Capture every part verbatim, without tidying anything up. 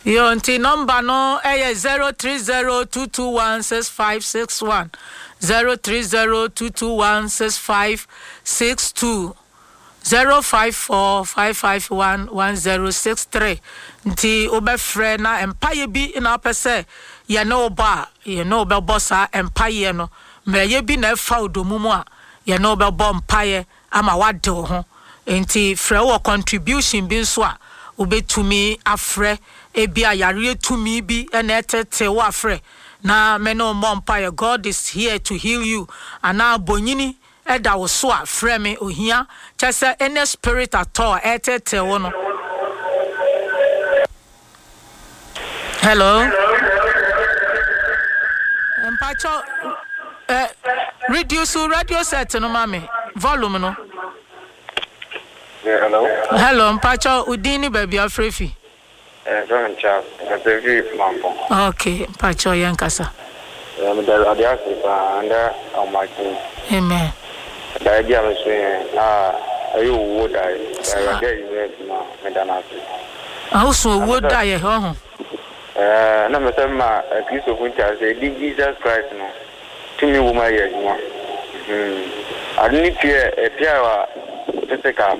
Your auntie number no eh zero three zero two two one six five six one zero three zero two two one six five six two zero five four five five one one zero six three. Nti obefre na empire bi na pese ye no ba ye no be bossa empire no meye bi na fa odomumu a ye no be bo empire ama wade ho. Nti frɛ wo contribution bi nso a obetumi afrɛ ebia yare tumi bi na etete wo afrɛ na me no mo empire. God is here to heal you ana bonyini eda wo so a frɛ me ohia kyese any spirit at all etete wo no. Hello. Empacho eh reduce radio set no mame volume no. Yeah, hello. Hello, Mpacho Udini baby afrefi. Eh, John Charles, baby mambo. Okay, Mpacho yankasa. Eh, me da adia sipa anda o martin. Amen. Da idea me say ah ayo wo dai. Da idea is ma me da na se. Ah so wo dai ho ho. Eh, na me say ma Kristo funcha say di Jesus Christ no. Timi wo ma ye juma. Hmm. Adini pie e pie wa Teka.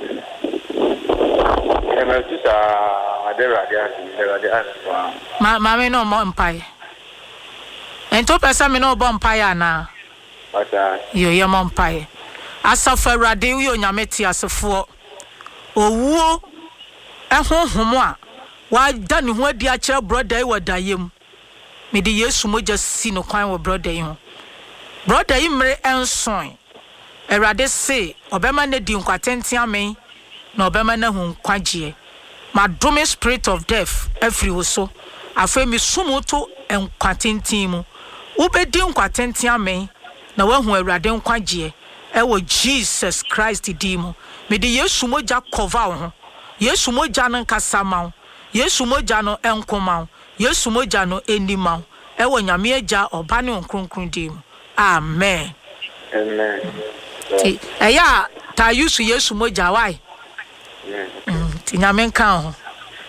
Ema tusa adera dia adera dia. Ma ma me no mo empire. Ento pesa me no bo empire na. Ata. Yo ye mo empire. Asafa rade yo nyame ti asefo. Owuo ehonhomo a wa da ne ho adi a kire brother e wadayem. Me de Yesu moja si no kwan wo brother yi ho. Brother yi mre enson. Erade say obema ne di nkwatenti amen na obema na hu nkwagie ma dome spirit of death every wo so afa mi sumuto enkwatenti mu ubedi nkwatenti amen na wa hu erade nkwagie e wo Jesus Christ di mu me de Yesu moja cover ho Yesu moja no nkasa ma ho Yesu moja no enkoma ho Yesu moja no enima ho e wo nyame agya oba ne nkronkron di mu amen. Amen. Ti eya ta yusu Yesu moja wai. Mm ti nyame kan ho.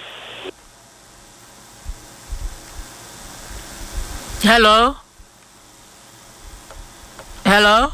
Hello. Hello.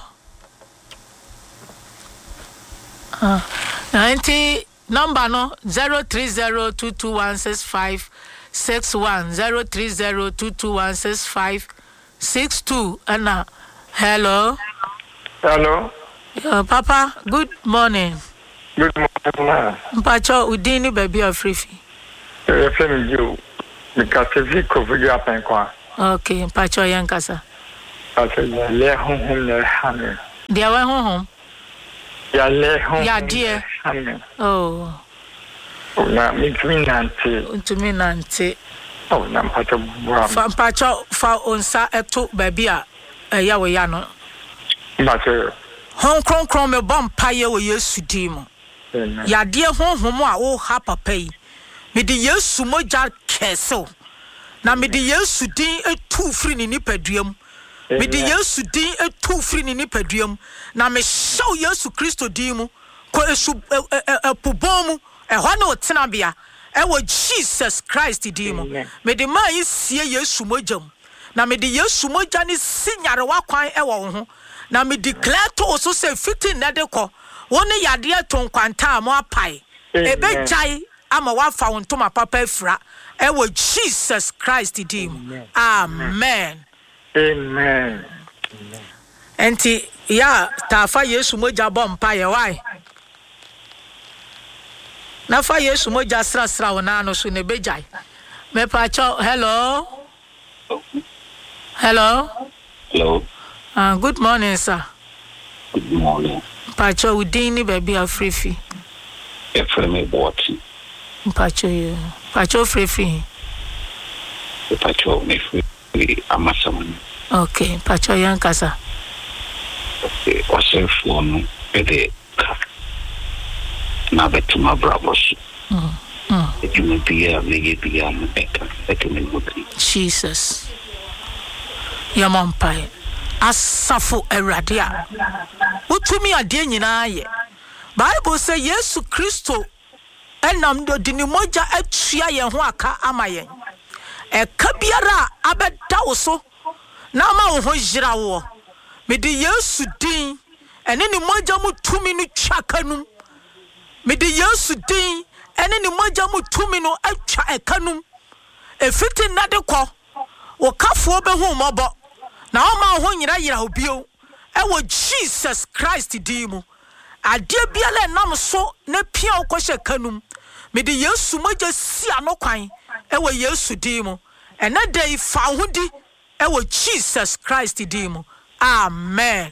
Ah, ninety number no zero three zero two two one six five six one zero three zero two two one six five six two. Anna. Hello. Hello. Uh, Papa, good morning. Good morning. Mpacho Udini baby afrefi. Eh, femi you. Mikase viko video apen kwa. Okay, Mpacho yankasa. Ase ya le hon hon le hame. Dia wa hon hon. Ya le hon. Ya die. Hame. Oh. Na mitumi nante. Ntumi nante. Oh, na mpacho bua. Fa Mpacho fa onsa eto baby a eya we ya no. Mpacho. Hon kron kron me bom paye wo Yesu di mu. Ya die hon hon a wo ha papa yi. Me de Yesu moja keso. Na me de Yesu din etu firi ni nipaduam. Me de Yesu din etu firi ni nipaduam. Na me show Yesu Kristo din mu ko esu epobom mu ehwa na otena bia. E wo Jesus Christ din mu. Me de man yi sie Yesu mojam. Na me de Yesu moja ni sinyare wa kwan e wo ho. Na me declare to also say fifteen na de ko woni yade aton kwanta mo apai ebe jai ama wa fa wonto ma papa afra e wo Jesus Christ dim. Amen. Amen. Enti ya ta fa Yesu moja bom paye why na fa Yesu moja sra sra wona no so ne bejai me pa cho. Hello. Hello. Hello. Uh, good morning, sir. Good morning. Pacho Udini baby afrefi. Efreme Boti. Pacho you. Pacho frefi. Pacho me free amasaman. Okay, Pacho yankasa. Okay, wase phone ede ka. Na betuma bravos. Mm. Mm. It may be a me be a meka. It may be. Jesus. Yamampai. Asafo eradia. Utumi ade nyina ye. Bible say Yesu Kristo enam do dini moja atua ye ho aka ama ye. e kabiara abeda wo so na ma wo ho jira wo me de Yesu din ene ni mogya mu tumi no twakanum me de Yesu din ene ni mogya mu tumi no atwa ekanum efiti nade kɔ wo kafo be hu mobo na o ma ho nyira yira obio e wo Jesus Christ din mu ade biala nam so na pia wo kɔhye kanum me de Yesu mogya si anokwan e wo Yesu din mu ene dey fa ho di e wo Jesus Christ din mu amen.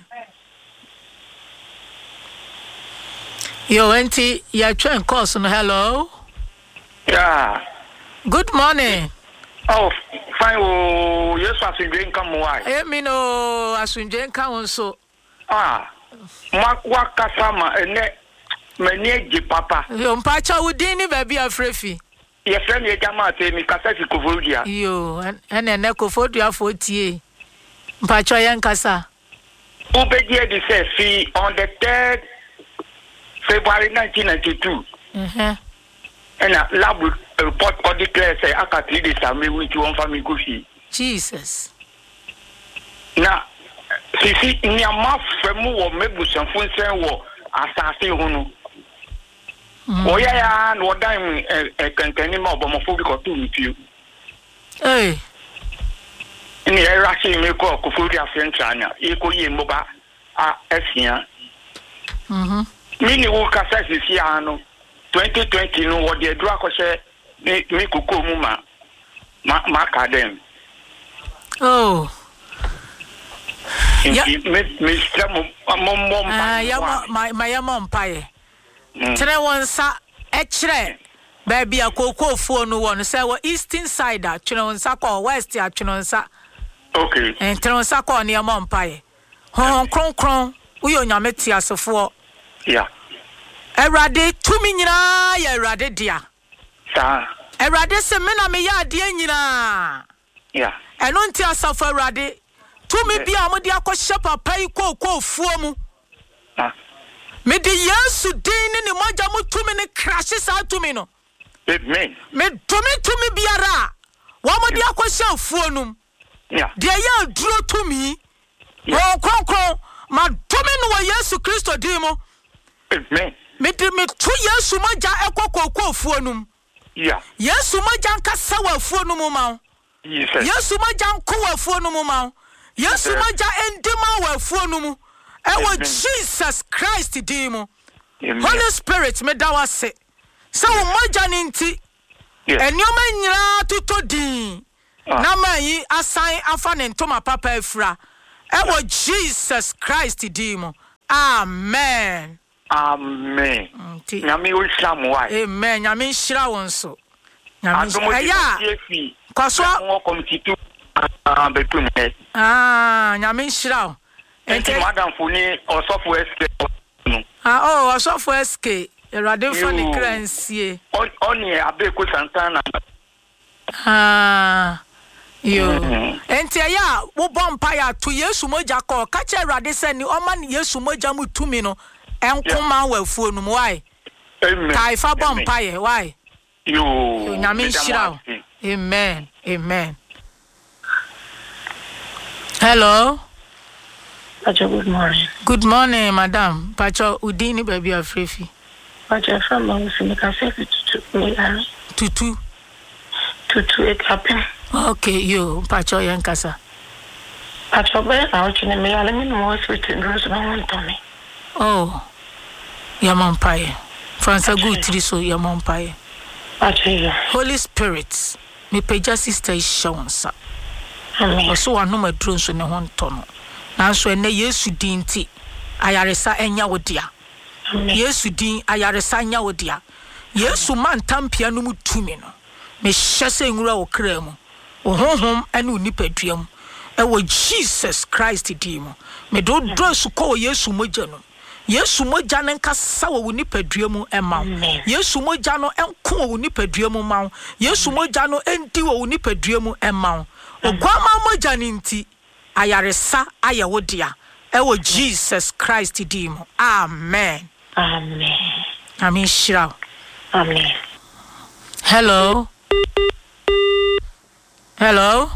Yo auntie ya train course no hello. Yeah. Good morning. Oh, fine. Oh, yes, asunje nka mo why. Eh me no asunje nka won so. Ah. Ma wa kasama ene meni ji papa. Yo mpacha udin ni baby afrefi. Ye friend ye jama te mi kasa fi kofodia. Yo, ene ene kofodia forty. Mpacha yan kasa. Ubeje di say fi on the third February nineteen ninety-two. Mhm. And a lab report or declare say aka three days ame which one family go fi. Jesus. Na sisi nyama femu wo mebusanfo nsen wo asase ho no. Wo ya ya no dan e kankani ma obomofo bi ko to ntiu. Eh. Ni era shi me ko ko furi afentranya. E ko ye moba a afia. Mhm. Mini wo kasa sisi ano twenty twenty no wo de dura ko she me me kokko mu ma ma ma kadem. Oh. Ya me me stramo mom mom. Ah ya ma ma ya mom pae. Tere won sa e kire baby akoko fuo no won say wo eastern side a twene won sa ko west a twene won sa. Okay. En tere won sa ko ne mom pae. Hon kronkron uyo nyame ti asefo. Yeah. Erade tumi nyina ya erade dia. Sa. Erade se me na me ya de nyina. Yeah. Eno nti asafo erade tumi bia amode akɔhye papa yi kokɔ fuo mu. Ah. Me de Yesu din ni mogya mu tumi ni krashe sa tumi no. Amen. Me tumi tumi biara wa amode akɔhye fuo num. Yeah. De ya duro tumi. Wo konkron ma tumi no wa Yesu Kristo din mu. Amen. Me de me tu Yesu mogya ekɔkɔ fuo num. Yeah. Yesu mogya nkasa wa fuo num ma. Jesus. Yesu mogya nko wa fuo num ma. Yesu mogya endima wa fuo num. Ewo Jesus Christ din mu. Holy Spirit me da wase. So mogya ni nti. Enioma nyira toto din. Na mayi asan afa ne ntoma papa afra. Ewo Jesus Christ din mu. Amen. Amen. Nyame wo hram why? Amen. Nyame hira won so. Nyame hira. Kwaso wo komititu ah betum he. Ah, nyame hira. Enti madam funi osofo S K. Ah oh, osofo S K. Erade fo ni kransie. On on ye abeko Santana. Ah. Yo. Enti ya wo bompa ya to Yesu mogya ko ka che Erade se ni o ma ni Yesu mogya mu tumi no enkoma wa fuo no why? Amen. Kai fa bompa ye why? Yo. Nyame hira. Amen. Amen. Hello. Pacho, good morning. Good morning, madam. Pacho, udini baby afrefi. Pacho, from Moussika, tutu. Tutu. Tutu, it happened. Okay, you, Pacho Yankasa. Pacho, where out in the mail, let me know what's written, Rosamond Tommy. Oh, Yamon Pie. Franca good triso, Yamon Pie. Pacho, Holy Spirit, me peja sister is shown, sir. Amen. So I know my drones in a one ton. Nanso ene Yesu din ti ayaresa enya wodia. Yesu din ayaresa enya wodia. Yesu man tampia no mutumi no. Me hyese nwura wo kra mu. Wo honhom ene onipadua mu. E wo Jesus Christ din mu. Me do drosu ko Yesu mogya no. Yesu mogya ne nkasa wo onipadua mu ema. Yesu mogya no enko wo onipadua mu ma. Yesu mogya no enti wo onipadua mu ema. Ogwama mogya ne nti ayaresa ayawodia ewo Jesus Christ dim. Amen. Amen. Amen shira. Amen. Hello. Hello.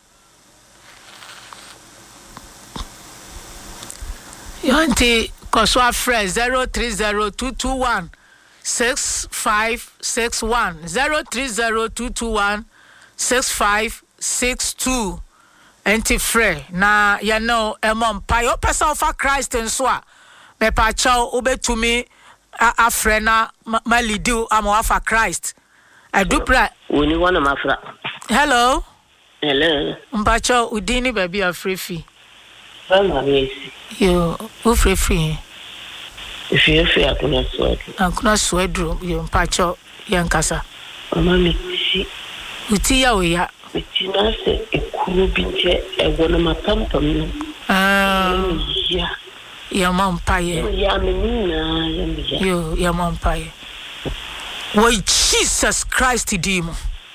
Yanti Koswa Fresh zero three zero two two one six five six one zero three zero two two one six five six two. Enti Frey na ya know emom pa yo person for Christ nso a me pa chaw obetumi afre na malidu am for Christ. I do pray. Woni wana mafra. Hello. Hello. Mpacho udini baby afrefi. Mama mesi. Yo, ufrefi. If you feel akuna swedru. Akuna swedru yo mpacho yankasa. Mama mesi. Uti ya oya. Uti na se ekuru binche egona mapampam no. Ah. Ya. Ya mampaye. Ya menina ya. Yo, ya mampaye. Why Jesus Christ dimo.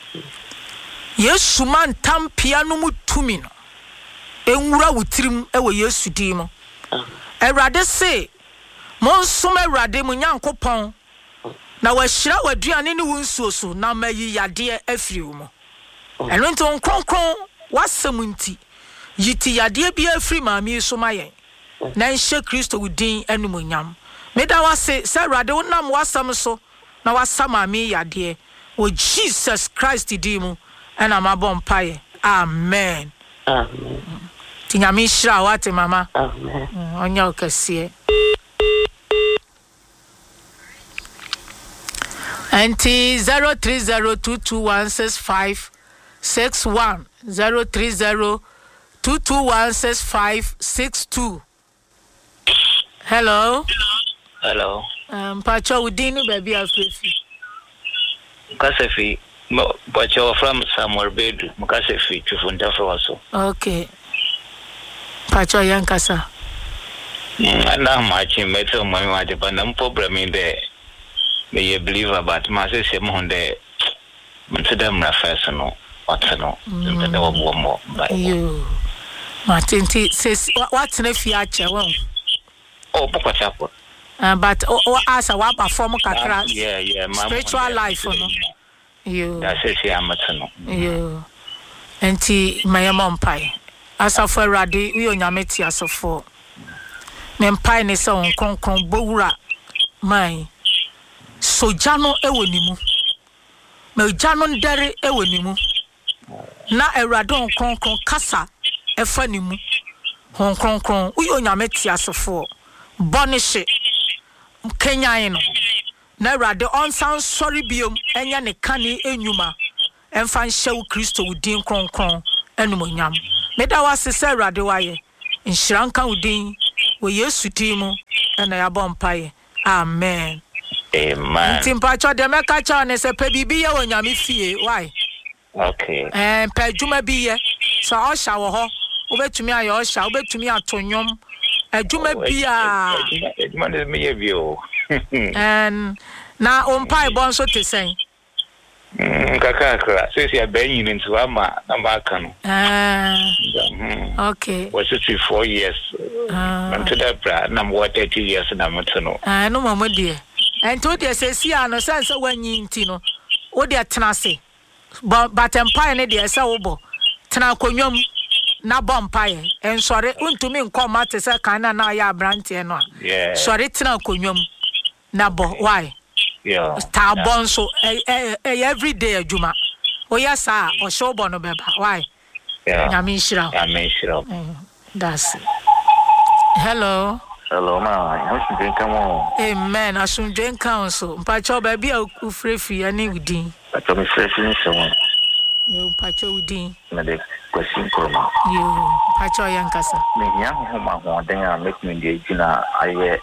Yesu man tampia no mutumi no. Enwura wutirim ewe Yesu dimo. Erade se monsome erade mu nyankopon. Na wahira waduane ne wonsuo so na mayi yade afiri mu. Eno nto kronkron wasem nti yiti yade bia afiri maami so mayen. Na nhye Kristo wudin enumonyam. Meda wase se erade wonam wasam so na wasama mi yade o Jesus Christ dimu ena mabom paye. Amen. Amen. Tinyami shira wate mama. Amen. Onya okese. Anti zero three zero two two one six five six one zero three zero two two one six five six two. Hello. Hello. Um, Pacho udini baby afrefi. Mukasefi, Pacho from Samuel Bedu, Mukasefi, Chufunda Froso. Okay. Pacho yankasa. And I'm watching Metal Moimati, but no problem in there. May you believe about my sister Monday. Mutadam Rafasano, Watano, and there was one more. You. Martin says, what's in a fiacha? Oh, Papa Chapo. Uh, but oh, oh as a wapa form kakra. Yeah, yeah, spiritual life, no. You. That's it. I'm a son. You. Enti my mom pie. As of a radi, we on yameti as of four. Men pie ne sa on kon kon bowura. My. So jano ewonimu. Me jano ndere ewonimu. Na eradon kon kon kasa efanimu. Hon kon kon we on yameti as of four. Bonish Kenya no na rade on sound sorry biom enya ne kane enyuma emfa nhyew Kristo udin kronkron enumonyam meda wase se rade waye nhyiranka udin wo Yesu timu ena ya bompaye. Amen. Amen. Timpa cho de meka cha ne se pe bibi ye wonyame fie why. Okay. Eh pe djuma biye so o sha wo ho obetumi aye o sha obetumi atonyom adwuma bia adwuma de me yebio and na umpai bonso te sen mm kakakra so si abenyi nti ama na maka no ah okay was it four years until that bra na mo thirty years na moto no ah no mama de and to de se si ano sense wanyi nti no wo de tenase but empire ne de se wo bo tena konwam na bompaye en sori untumi nkoma te se kan na na ya brante no yeah sori tena konwam na bo why yeah ta bon so every day adwuma o ya sa o show bo no beba why yeah nyame nhira nyame nhira that's it. Hello. Hello ma I'm drink come amen asunjwen council mpacho ba bia ufrefi ani udin mpacho me fresh ni so yo mpacho udin na de question kroma yo mpacho yankasa me nya ho ma ho den a make me dey gina aye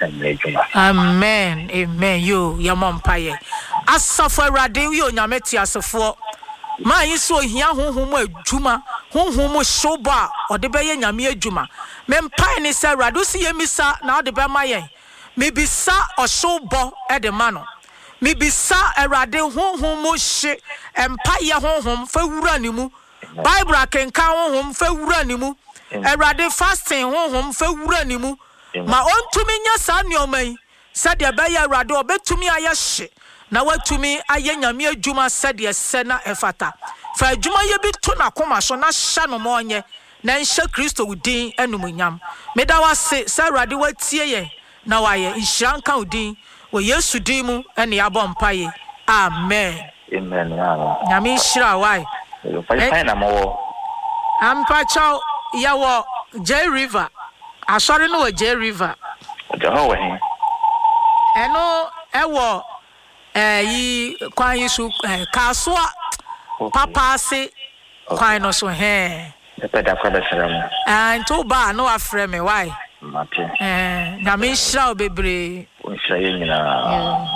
amen amen yo ya mompaye asafo awrade yo nyame ti asefo ma yin so hia honhom adwuma honhom shobo a ode be ye nyame adwuma me mpai ni se awrade si yemisa na ode be mayen me bisa oshobo e de ma no me bisa awrade honhom hye empaye honhom fa wura ni mu bible akenka honhom fa wura ni mu awrade fasting honhom fa wura ni mu ma ontumi nya sa neomai sade be ya awrade obetumi ayehye na watumi aye nyame adwuma sade se na efata fa adwuma ye bi to na koma so na hya no mo onye na nhye Kristo udin enumunyam meda wase sa Awurade watie ye na waye nhyiran ka udin wo Yesu din mu ene yabɔ mpaye amen amen nyame nhira wai fine na mo ampa chaw ya wo J River asori no wo J River ja ho we eno ewo eh yi kwan yisu kasoa papa se kwan no so he e da kwa da sram and to ba no afre me why mate eh na me shira obebre o shira ye nyina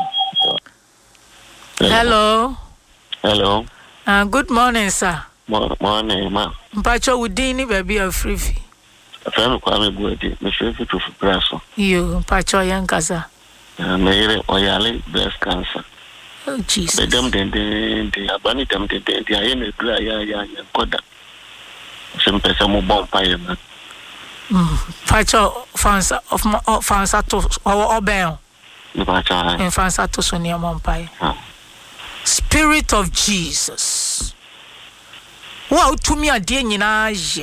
hello hello uh, good morning sir morning ma mpacho udini baby afrifi afam kwa me buadi me shefi to braso yo mpacho yankasa me ire oyale breast cancer oh Jesus bedam den den den abani dem den den dia ye me dura ya ya ya koda sem pesa mo bon paye ma mm mpacho fansa of fansa to oben mpacho en fansa to so ne mo paye Spirit of Jesus wa utumi ade nyina ye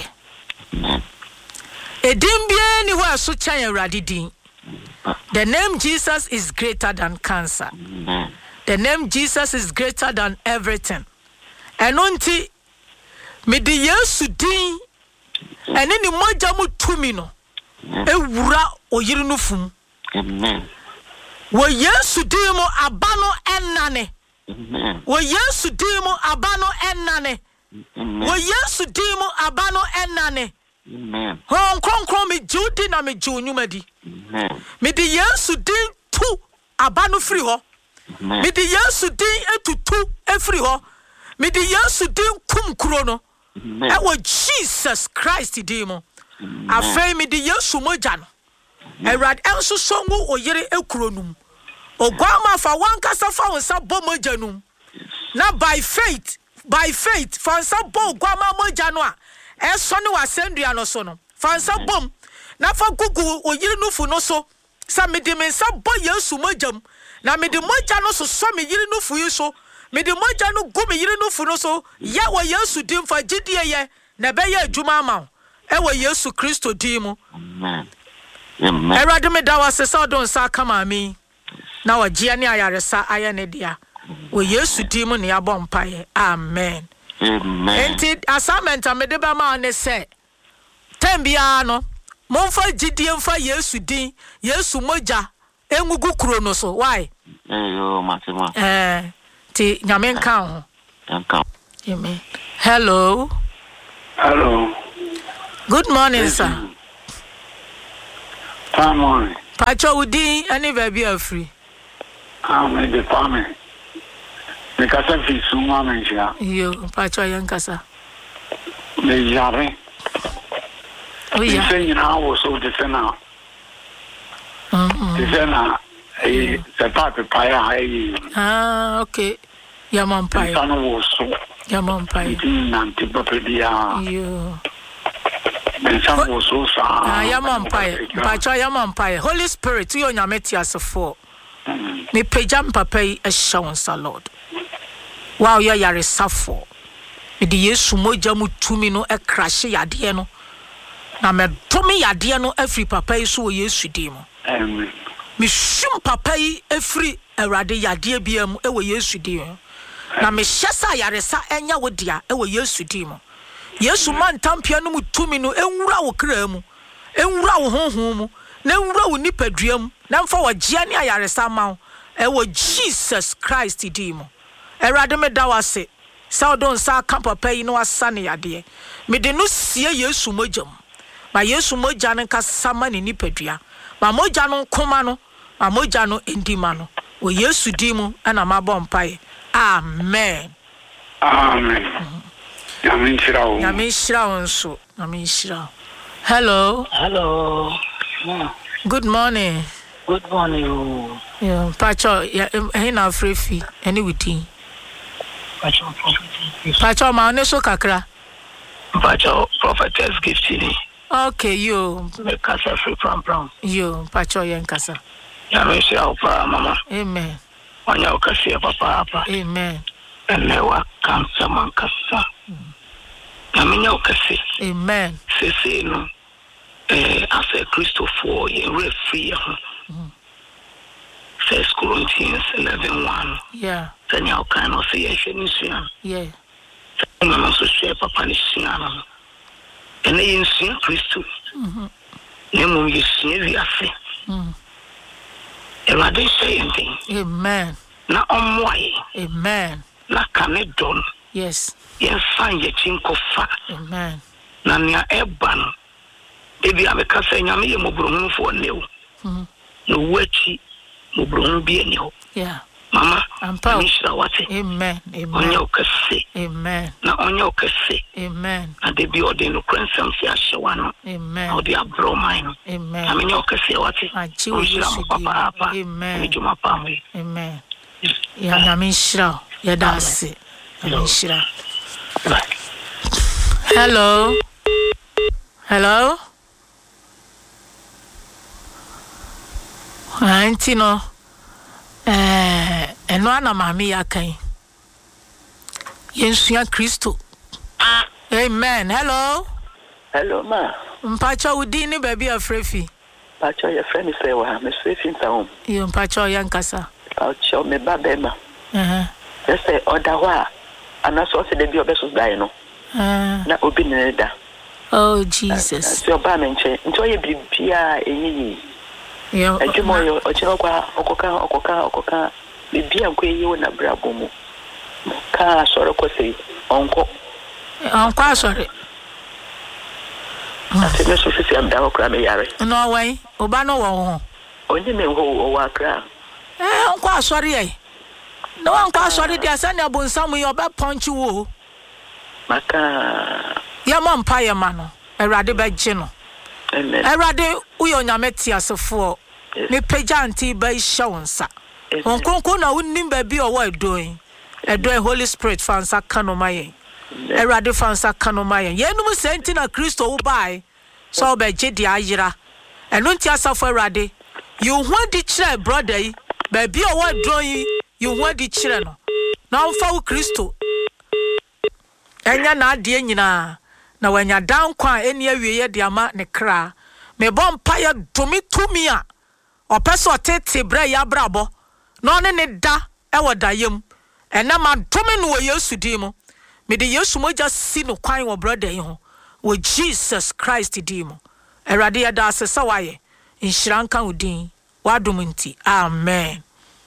edim bia ni ho so chan Awurade din. The name Jesus is greater than cancer. The name Jesus is greater than everything. Enonti me de Yesu din ene ni moja mu tumi no ewura oyiri no fum. Amen. Wo Yesu din mo abano enane. Amen. Wo Yesu din mo abano enane. Wo Yesu din mo abano enane. Amen. Hon konkron me judi na me jonyumadi. Amen. Me de Yesu din tu abano free ho. Amen. Me de Yesu din etutu efree ho. Me de Yesu din kum kuro no. Amen. E wo Jesus Christ din mo. Afei me de Yesu moja no. Erad enso songu oyere ekuro num. Ogwama fa wankasa fa wonsa bo moja num. Na by faith, by faith fansa bo ogwama moja no a eso ne wasendua no so no. Fansa bom na fa gugu oyere nufu no so. Sa me de mensa bo Yesu mojam. Na me de moja no so so me yire nufu yi so. Me de moja no gu me yire nufu no so. Ya wo Yesu dim fa gidie ye na be ye adwuma ma. E wo Yesu Kristo dim mu. Amen. Amen. Erade me da wase sa don sa kama mi. Na wa gia ne ayaresa aye ne dia. Wo Yesu dim mu ne yabɔ mpaye. Amen. Amen. Enti assignment amede ba ma ne se. Tembia no. Momfa gidie mfa Yesu din. Yesu moja engugu kuro no so. Why? Eh yo matima. Eh ti nyame nka ho. Nka. Amen. Hello. Hello. Good morning, sir. Good morning. Pacho Udi, any baby are free. I'm in the family. Because I feel so much. You, Pacho Yankasa. The Yare. Oh, yeah. Saying I was so defender. Defender. The type of fire. Ah, okay. Yaman Pie. Son was so. Yaman Pie. Antipapedia. You. And some was so sad. Ah, Yaman Pie. Pacho Yaman Pie. Holy Spirit, you on your metias for. Me pejam papa a shown salad. Wow, ya yare safo. Me the Yesu moja mu tumi no e crash yade no. Na me tomi yade no every papa iso wo Yesu di mo. Amen. Me shum papa yi every Awurade yade bia mu e wo Yesu di mo. Na me hyesa yaresa enya wo dia e wo Yesu di mo. Yesu man tampia no mu tumi no enwura wo kra mu. Enwura wo honhom mu. Na enwura wo nipadua mu. Na mfa wo gia ne yaresa ma wo. E wo Jesus Christ di mo. Awurade me da wase. Sa don sa kan papa yi no asane yade. Me de no sie Yesu mojam. Ma Yesu moja no ka sama ne nipadua. Ma moja no koma no, ma moja no endima no. Wo Yesu di mu ana mabɔ mpae. Amen. Amen. Yamin shirawo. Yamin shirawo nso. Yamin shirawo. Hello. Hello. Yeah. Good morning. Good morning. Yeah, Pacho, yeah, he na frefi. Any within. Pacho, Pacho, ma ne so kakra. Pacho, prophetess gifting. Okay, you. Me kasa free from from. You, Pacho yankasa. Yamin shirawo pa mama. Amen. Wanya ukasi papa papa. Amen. Elewa cancer mankasa. Amenya okase. Amen. Sese no eh ase Christopher ye referee ho. First Corinthians eleven one. Yeah. Tanya okan o se ye hwenisuan. Yeah. Mama so share papa ni suan. Ene ye nsuan Christo. Mhm. Nemo ye suan wi ase. Mhm. Everybody say anything. Amen. Na omwaye. Amen. Na kane don. Yes. Yes, fine ye chinkofa. Amen. Na nia eban. Ebi ameka se nyame ye mobrohun fo new. Mhm. No wachi mobrohun bi eni ho. Yeah. Mama, I'm proud. Amen. Amen. Onye okase. Amen. Na onye okase. Amen. Na de bi ode no krensam se ahyewa no. Amen. Ode abro man. Amen. Na menye okase wate. Achi wo Yesu papa papa. Amen. Me juma pa me. Amen. Ya nyame shira. Ya dase. Nyame shira. Hello. Hello. Auntie no. Eh, eno ana mami ya kan. Yensua Kristo. Amen. Hello. Hello ma. Mpacha udi ni baby afrefi. Pacha your friend say wa me frefi ntaum. Yo mpacha yankasa. Pacha me babema. Eh. They say oda wa anaso se de bi obeso dai no. Eh. Na obi ne da. Oh Jesus. So ba me nche. Ncho ye bibia enyi. Yo. Adwuma yo ochiro kwa okoka okoka okoka bibia nkwe yi wona brabo mu. Ka soro ko sei onko. Onko asori. Ati me so sisi am da okra me yare. No way. Oba no wo ho. Onye me ho o wa kra. Eh onko asori ai. No onko asori dia sane abonsam yi oba punch wo. Maka. Ya mo mpa ye ma no. Erade be gye no. Amen. Erade uyo nyame ti asefo. Me pagya anti ba hye wonsa. Onkonko na wonim ba bi owo edoin. Edoin Holy Spirit fansa kanomaye. Erade fansa kanomaye. Yenum senti na Kristo wo bai. So be gye dia ayira. Eno nti asafo erade. You hu di kire brother yi. Ba bi owo edoin you hu di kire no. Na onfa wo Kristo. Enya na ade nyina. Na wanya dan kwa eni awiye de ama ne kra. Me bom pa ya domi tumi a. Opeso tete bre ya brabo. No ne ne da e wodayem. Ena ma domi no Yesu di mo. Me de Yesu moja si no kwan wo brother yi ho. Wo Jesus Christ di mo. Erade ya da asesa waye. Inshranka udin. Wadom nti. Amen.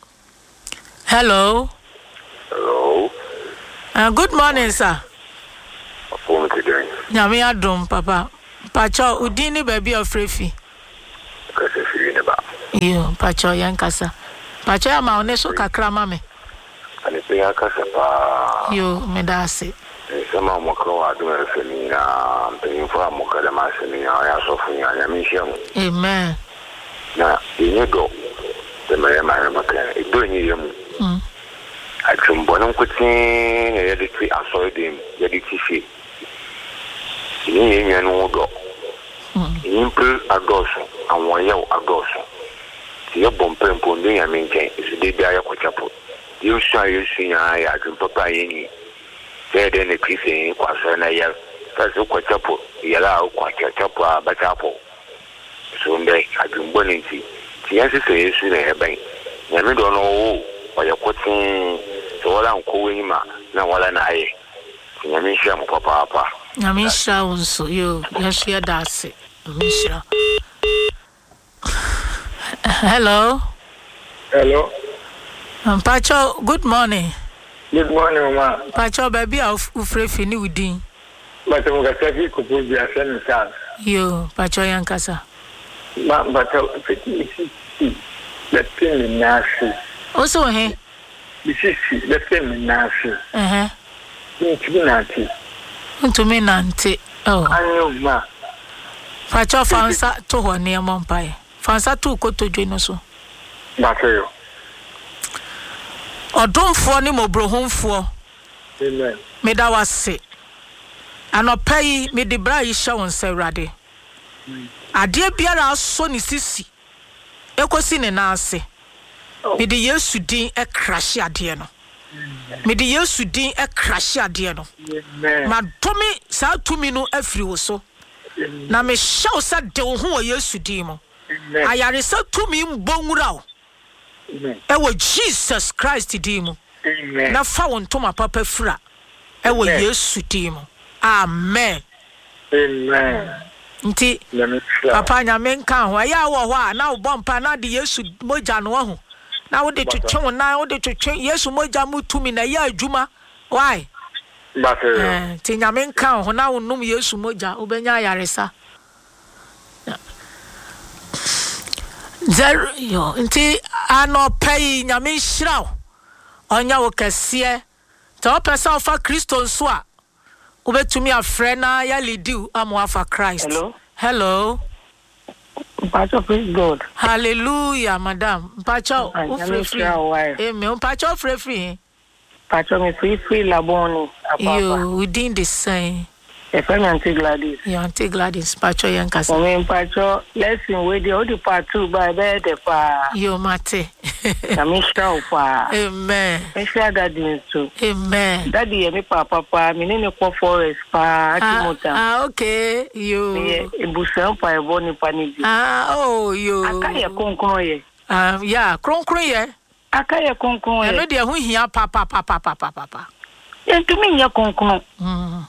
Hello. Hello. Uh, good morning, sir. Phone today. Nyame adom papa. Pacho udini baby ofrefi. Kase fi ne ba. Yo, pacho yankasa. Pacho ya maoneso kakra mame. Ani pe yakasa pa. Yo, medase. Sema mokro wa do efeni na mpenyin fo amokale ma seni ya ya sofu ya ya mission. Amen. Na yenye do. De mare mare maka e do nyi yemu. Mm. Atwumbo no nkutin na yede ti aso dem, yede ti fi. Ni yenye no do. Impre adoso awon ye adoso ti ye bompe mponde ya menken isi de bia ya kwachapo you sha you see ya ya dum papa yenyi de de ne krise kwa so na ya ta so kwachapo ya la kwa kwachapo ba chapo so nde adumbo ne ti ti ya se se yesu na ya ban ya me do no o o ya kwatin so wala nko wenyi ma na wala na aye ya me sha mo papa papa ya me sha unso yo yesu ya dase Misha. Hello. Hello. Um, Pacho, good morning. Good morning, ma. Pacho, baby, I'll ufrefi ni udin. But I'm going to say you could be a friend. Yo, Pacho yankasa. Ma, but I'm pretty easy. The thing in Nasi. Also, he. This is the thing in Nasi. Uh huh. It's me, Nancy. To me, Nancy. Oh. I know, ma. Pacho fansa to ho ne ampai. Fansa to ko to dweno so. Mateo. Odomfo ni mobrohomfo. Amen. Me da wase. Anopai me de bra yi hye won sewrade. Ade biara so ni sisi. Ekosi ne na ase. Me de Yesu din e crash ade no. me de Yesu din e crash ade no ma domi sa tumi no afiri wo so na me show sa de wo ho Yesu din mo ayare sa tumi mbonwura o e wo Jesus Christ din mo na fa won to ma papa fura e wo Yesu din mo amen amen nti papa nyame nka ho ya wo ho a na wo bompa na de Yesu moja no ho na wo de twetwe na wo de twetwe Yesu moja mutumi na ya adwuma why batero eh ti nyame nka ho na wo num Yesu moja obenya yaresa zero yo nti ano pay nyame hiraw onya wo kase to pesa of Kristo nso a obetumi afre na ya lidiu amwa Christ. Hello. Hello. Pastor, praise God. Hallelujah, madam. Pastor, free free. Amen. Pastor, free free. Pastor, me free free laboni. You within the same. If I'm Auntie Gladys. Yeah, Auntie Gladys. Pastor, Yankasa. I mean, Pastor, lesson with the other part two by the pa. You mate. Kamisha pa. Amen. Misha daddy too. Amen. Daddy, me papa pa. Me nene ko forest pa. Atimota. Ah, okay. You. Me ebusa pa ebo ni paniji. Ah, oh, you. Akaya konkron ye. Um, yeah, konkron ye. Akaya konkron ye. Eno dia hu hia papa papa papa papa. Entumi nya konkron. Mm.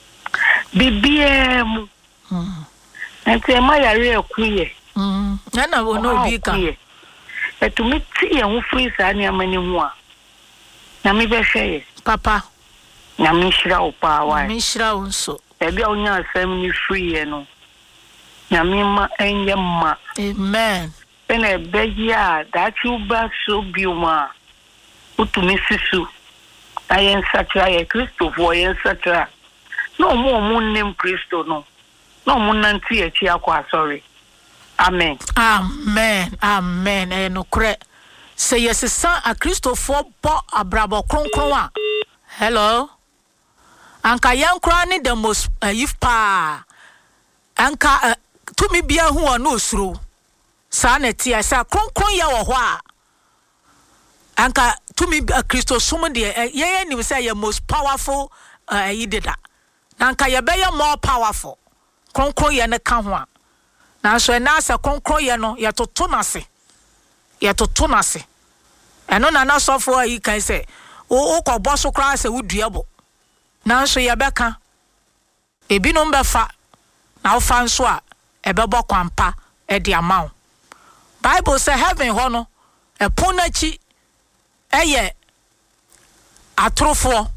Bibie mu. Mm. Ente ma yare akuye. Mm. Na wo no bi ka. Etumi ti ye hu free sa ni amani hu a. Na me be hwe papa. Na me hira o pa wa. Me hira o nso. E bia onya asem ni free ye no. Na me ma enye ma. Amen. Ene be ya da chu ba so biuma. Utumi sisu. Ayen satra ye Kristo fo ye satra. No more moon name Christo, no. No moon nanti e chi akwa sorry. Amen. Amen. Amen. Eh no kre. Say yes san a Christo for bo abrabo kronkron a. Hello. Anka yankra ni the most uh, if pa. Anka uh, to me bia hu ono osuro. Sa na ti asa kronkron ya wo ho a. Anka to me uh, Christo sumo de uh, ye ni say ye most powerful uh, yidida. Nanka ye be more powerful. Kronkron ye ne ka ho a. Na so na asa kronkron ye no ye toto nase. Ye toto nase. Eno na na sofo yi kan say o o ko boso kra se wuduabo. Na so ye be ka. Ebi no mbe fa. Na o fa nso a e be bo kwampa e di amaw. Bible say heaven ho no e ponachi eye atrofo.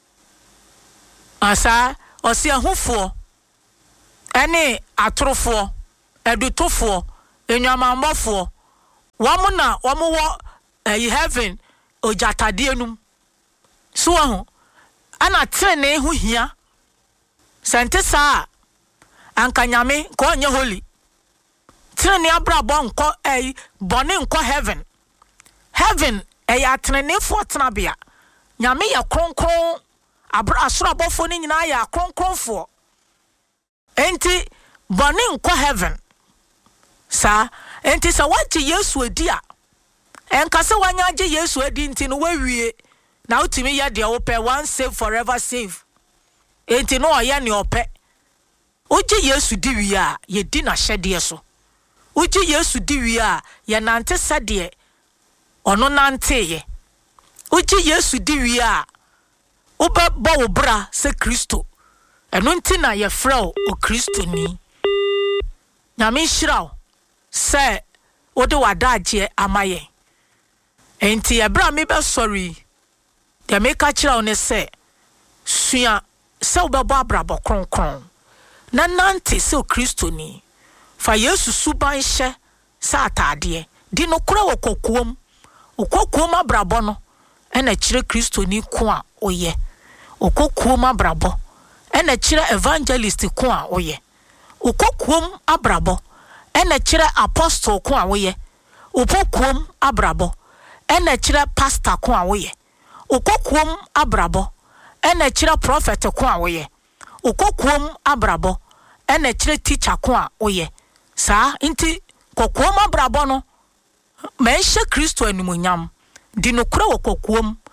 Asa osi ahufo ene atrofo edutofo enwamambofo wamu na wamu wo eh, heaven ojatade enum so ho ana trene hu hia sente sa anka nyame ko onye holy trene abrabo nko eh bone nko heaven heaven eh atrene fo tenabia nyame ya kronkron abra asorabofo ni nyina ya kronkronfo enti bone nko heaven sa enti sa waje Yesu edi a enka se wanya age Yesu edi nti no wawie na utimi ya de ope one save forever save enti no oya ne ope oje Yesu di wi a ye di na hyede so oje Yesu di wi a ye nante sade ono nante ye oje Yesu di wi a oba bo bra se Kristo eno nti na ye frɛ o Kristo ni nyame hyiraw se ode wadaje amaye enti ye bra me be sorry de me ka kyiraw ne se sua se obebo abrabo kronkron na nante se o Kristo ni fa Yesu suban hye sa atade di no kura wo kokuom okokuom abrabo no ena kyire Kristo ni ko a oye okokuom abrabo ena kyire evangelist ko a oye okokuom abrabo ena kyire apostle ko a oye okokuom abrabo ena kyire pastor ko a oye okokuom abrabo ena kyire prophet ko a oye okokuom abrabo ena kyire teacher ko a oye sa nti kokuom abrabo no menhye Kristo animunyam di no kura wokokuom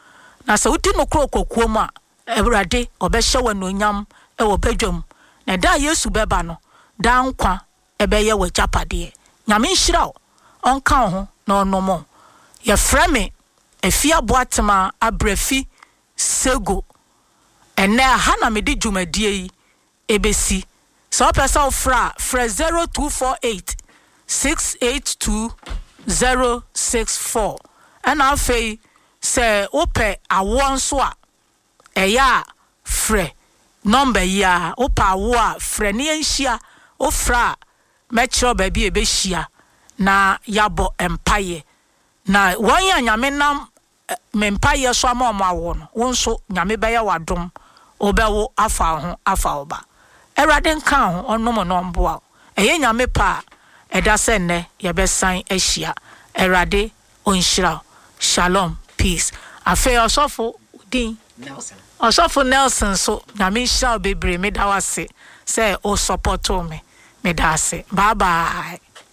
na sɛ wodi no kro kokuo mu a Awurade obɛhyɛ w'anuonyam e wo badwam na da Yesu bɛba no da nkwa ɛbɛyɛ wɔ japade nyame nhyira wo ɔnka ho na ɔnomo ye frame efia boatema abrafi sego ene ha na medi dwumadie yi ebesi so pesa ofra fra zero two four eight six eight two zero six four ana afei se ope awo nso a eya frɛ number ya opa awo a frɛ ne enhia ofra metro ba bi ebehia na yabo empaye na wanya nyame nam mempaye so ama omo awo no wonso nyame bɛyɛ wadom obɛwo afa ho afa oba Erade nka ho onom no mboa eye nyame pa eda se ne yebesan ahia Erade onhyira shalom peace afa osofo din Nelson osofo Nelson so nyame hyira bebre me da wase se o support me me da ase bye bye